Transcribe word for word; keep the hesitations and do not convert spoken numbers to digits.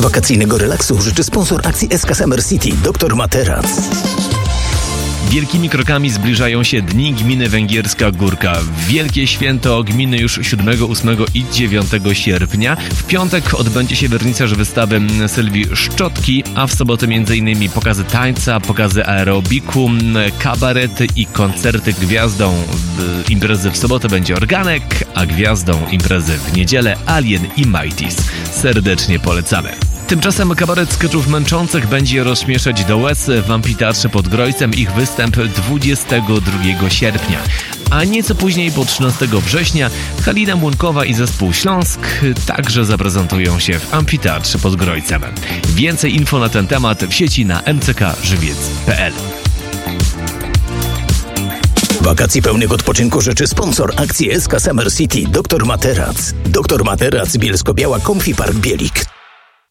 Wakacyjnego relaksu życzy sponsor akcji S K Summer City, doktor Materac. Wielkimi krokami zbliżają się dni gminy Węgierska Górka. Wielkie święto gminy już siódmego, ósmego i dziewiątego sierpnia. W piątek odbędzie się wernisaż wystawy Sylwii Szczotki, a w sobotę m.in. pokazy tańca, pokazy aerobiku, kabarety i koncerty. Gwiazdą imprezy w sobotę będzie Organek, a gwiazdą imprezy w niedzielę Alien i Mighties. Serdecznie polecamy. Tymczasem kabaret skeczów męczących będzie rozśmieszać do łez w Amfiteatrze pod Grojcem. Ich występ dwudziestego drugiego sierpnia. A nieco później, po trzynastego września, Halina Młynkowa i zespół Śląsk także zaprezentują się w Amfiteatrze pod Grojcem. Więcej info na ten temat w sieci na m c k żywiec kropka p l. Wakacji pełnych odpoczynku życzy sponsor akcji S K Summer City, doktor Materac. doktor Materac, Bielsko-Biała, Comfy Park Bielik.